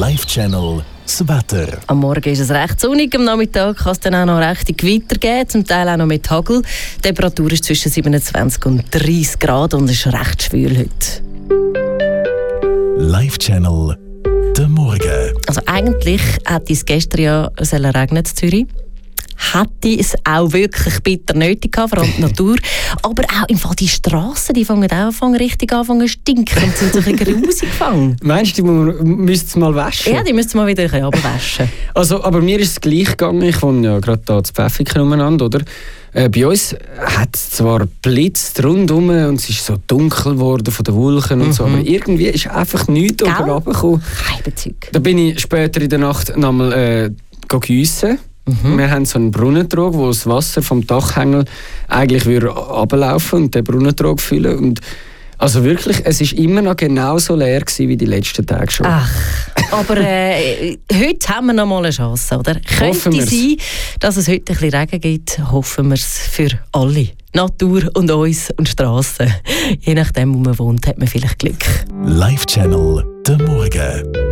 Live-Channel das Wetter. Am Morgen ist es recht sonnig, am Nachmittag kann es dann auch noch recht Gewitter geben, zum Teil auch noch mit Hagel. Die Temperatur ist zwischen 27 und 30 Grad und es ist recht schwül heute. Live-Channel der Morgen. Also eigentlich hätte es gestern ja regnen in Zürich. Hätte es auch wirklich bitter nötig gehabt, vor allem die Natur. Aber auch im Fall die Strassen, die fangen auch richtig an zu stinken und sind so ein bisschen grusig gefangen. Meinst du, die müssten es mal waschen? Ja, die müssten mal wieder ein bisschen runterwaschen. Also, aber mir ist es gleich gegangen. Ich wohne ja gerade hier zu Pfäffiken umeinander, oder? Bei uns hat es zwar geblitzt rundherum und es ist so dunkel geworden von den Wolken und so, aber irgendwie ist einfach nichts oben runtergekommen. Kein Bezug. Da bin ich später in der Nacht nochmal giessen. Wir haben so einen Brunnentrog, wo das Wasser vom Dachhängel eigentlich runterlaufen und den Brunnentrog füllen. Und also wirklich, es war immer noch genauso leer gewesen wie die letzten Tage schon. Ach, aber heute haben wir noch mal eine Chance, oder? Könnte sein, dass es heute ein bisschen Regen gibt, hoffen wir es für alle. Natur und uns und Strassen. Je nachdem, wo man wohnt, hat man vielleicht Glück. Live-Channel der Morgen.